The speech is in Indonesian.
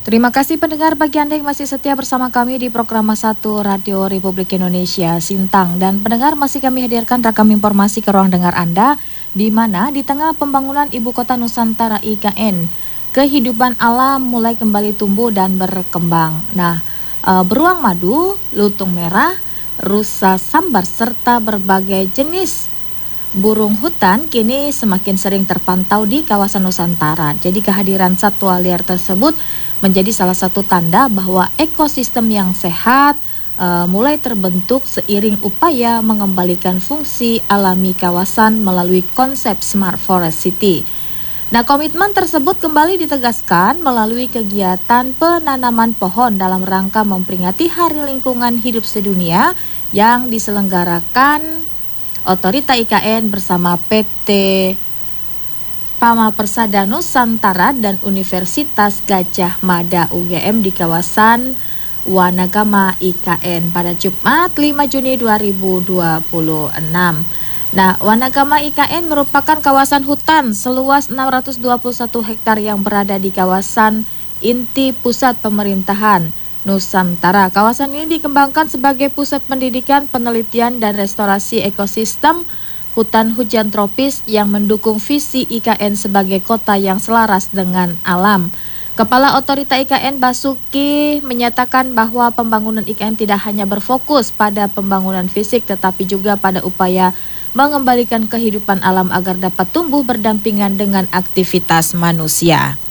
Terima kasih pendengar bagi Anda yang masih setia bersama kami di program 1 Radio Republik Indonesia Sintang. Dan pendengar, masih kami hadirkan ragam informasi ke ruang dengar Anda, di mana di tengah pembangunan Ibu Kota Nusantara IKN, kehidupan alam mulai kembali tumbuh dan berkembang. Nah, beruang madu, lutung merah, rusa sambar, serta berbagai jenis burung hutan kini semakin sering terpantau di kawasan Nusantara. Jadi kehadiran satwa liar tersebut menjadi salah satu tanda bahwa ekosistem yang sehat mulai terbentuk seiring upaya mengembalikan fungsi alami kawasan melalui konsep Smart Forest City. Nah, komitmen tersebut kembali ditegaskan melalui kegiatan penanaman pohon dalam rangka memperingati Hari Lingkungan Hidup Sedunia yang diselenggarakan Otorita IKN bersama PT Pama Persada Nusantara dan Universitas Gajah Mada UGM di kawasan Wanagama IKN pada Jumat 5 Juni 2026. Nah, Wanagama IKN merupakan kawasan hutan seluas 621 hektar yang berada di kawasan inti pusat pemerintahan Nusantara. Kawasan ini dikembangkan sebagai pusat pendidikan, penelitian, dan restorasi ekosistem hutan hujan tropis yang mendukung visi IKN sebagai kota yang selaras dengan alam. Kepala Otorita IKN Basuki menyatakan bahwa pembangunan IKN tidak hanya berfokus pada pembangunan fisik, tetapi juga pada upaya mengembalikan kehidupan alam agar dapat tumbuh berdampingan dengan aktivitas manusia.